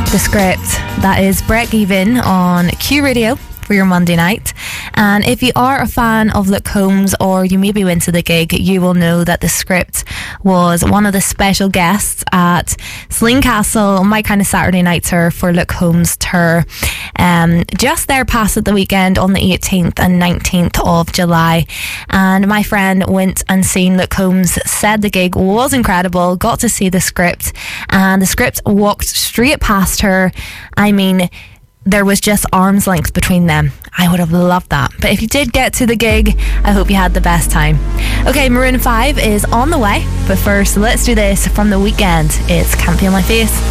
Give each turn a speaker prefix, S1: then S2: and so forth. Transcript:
S1: The Script. That is Break Even on Q Radio for your Monday night. And if you are a fan of Luke Combs, or you maybe went to the gig, you will know that The Script was one of the special guests at Slane Castle, my kind of Saturday night tour for Luke Combs tour. Just there past at the weekend on the 18th and 19th of July. And my friend went and seen Luke Combs, said the gig was incredible, got to see The Script, and The Script walked straight past her. I mean, there was just arm's length between them. I would have loved that. But if you did get to the gig, I hope you had the best time. Okay, Maroon 5 is on the way. But first, let's do this from The Weeknd. It's Can't Feel My Face.